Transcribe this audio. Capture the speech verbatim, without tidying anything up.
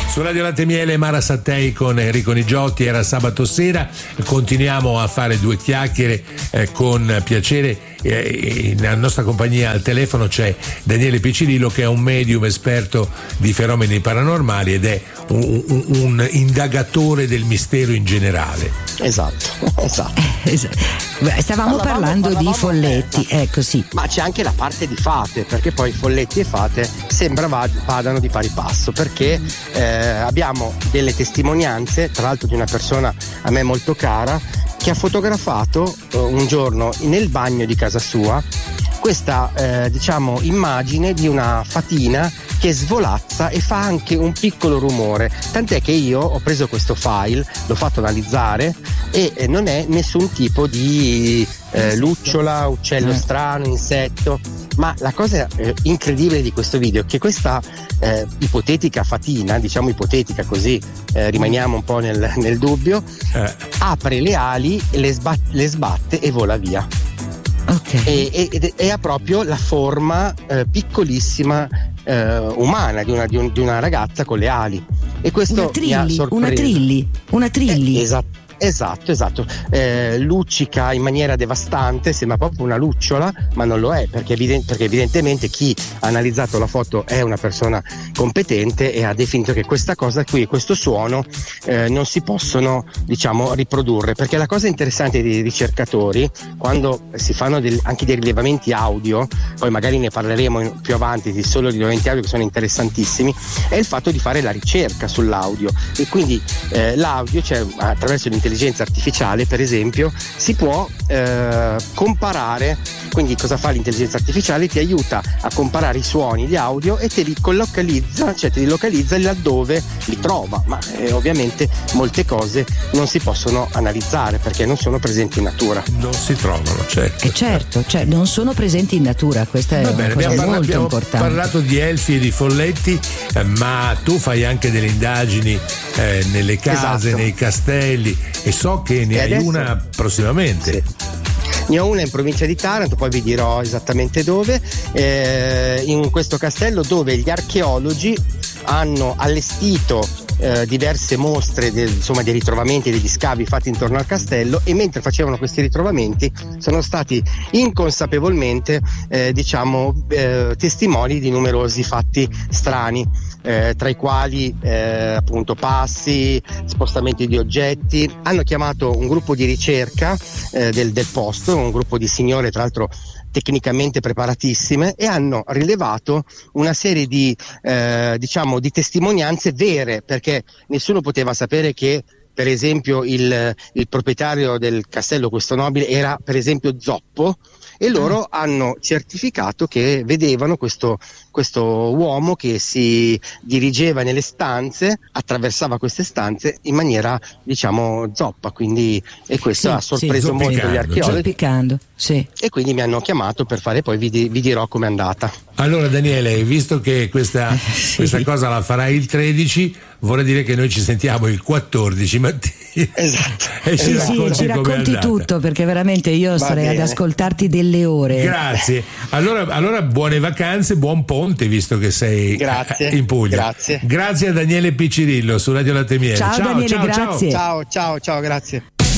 Su Radio Latte Miele, Mara Sattei con Enrico Nigiotti. Era sabato sera, continuiamo a fare due chiacchiere eh, con piacere. Eh, nella nostra compagnia al telefono c'è Daniele Piccirillo, che è un medium esperto di fenomeni paranormali ed è un, un, un indagatore del mistero in generale. Esatto, esatto. Beh, stavamo parlavamo, parlando parlavamo di folletti, eh, ecco sì. Ma c'è anche la parte di fate, perché poi folletti e fate sembra vad- vadano di pari passo, perché eh, abbiamo delle testimonianze, tra l'altro di una persona a me molto cara, che ha fotografato eh, un giorno nel bagno di casa sua questa eh, diciamo immagine di una fatina che svolazza e fa anche un piccolo rumore, tant'è che io ho preso questo file, l'ho fatto analizzare e eh, non è nessun tipo di eh, lucciola, uccello strano, insetto, ma la cosa eh, incredibile di questo video è che questa eh, ipotetica fatina, diciamo ipotetica così eh, rimaniamo un po' nel, nel dubbio, eh. apre le ali, le, sbat- le sbatte e vola via. Okay. E, e, e ha proprio la forma eh, piccolissima eh, umana di una, di, un, di una ragazza con le ali, e questo una trilli, mi ha sorpreso. una trilli, una trilli. Eh, esatto. Esatto, esatto. Eh, luccica in maniera devastante, sembra proprio una lucciola, ma non lo è, perché, evident- perché evidentemente chi ha analizzato la foto è una persona competente e ha definito che questa cosa qui, questo suono, eh, non si possono, diciamo, riprodurre. Perché la cosa interessante dei ricercatori, quando si fanno del- anche dei rilevamenti audio, poi magari ne parleremo in- più avanti di solo rilevamenti audio che sono interessantissimi, è il fatto di fare la ricerca sull'audio, e quindi eh, l'audio, cioè attraverso l'intelligenza L'intelligenza artificiale, per esempio, si può eh, comparare. Quindi cosa fa l'intelligenza artificiale? Ti aiuta a comparare i suoni, gli audio, e te li collocalizza, cioè te li localizza laddove li trova, ma eh, ovviamente molte cose non si possono analizzare perché non sono presenti in natura. Non si trovano, certo. E certo, cioè non sono presenti in natura, questa è Va una bene, cosa abbiamo, molto abbiamo importante. parlato di elfi e di folletti, eh, ma tu fai anche delle indagini eh, nelle case, esatto. nei castelli, e so che ne e hai adesso, una prossimamente. Sì. Ne ho una in provincia di Taranto, poi vi dirò esattamente dove, eh, in questo castello dove gli archeologi hanno allestito eh, diverse mostre del, insomma, dei ritrovamenti, degli scavi fatti intorno al castello, e mentre facevano questi ritrovamenti sono stati inconsapevolmente eh, diciamo eh, testimoni di numerosi fatti strani. Eh, tra i quali eh, appunto passi, spostamenti di oggetti. Hanno chiamato un gruppo di ricerca eh, del, del posto, un gruppo di signore tra l'altro tecnicamente preparatissime, e hanno rilevato una serie di eh, diciamo di testimonianze vere, perché nessuno poteva sapere che per esempio il, il proprietario del castello, questo nobile, era per esempio zoppo, e loro ah. hanno certificato che vedevano questo, questo uomo che si dirigeva nelle stanze, attraversava queste stanze in maniera diciamo zoppa, quindi, e questo sì, ha sorpreso sì, molto gli archeologi. Zoppicando, sì. E quindi mi hanno chiamato per fare, poi vi, di, vi dirò com'è andata. Allora Daniele, visto che questa, sì. questa cosa la farai il tredici, vorrei dire che noi ci sentiamo il quattordici mattina. Esatto. E ci sì, racconti, sì, ci racconti tutto, perché veramente io Va starei bene. ad ascoltarti delle ore. Grazie. Allora, allora buone vacanze, buon ponte, visto che sei Grazie. in Puglia. Grazie. Grazie a Daniele Piccirillo su Radio Latte Miele. Ciao, ciao Daniele, ciao, grazie. Ciao, ciao, ciao, grazie.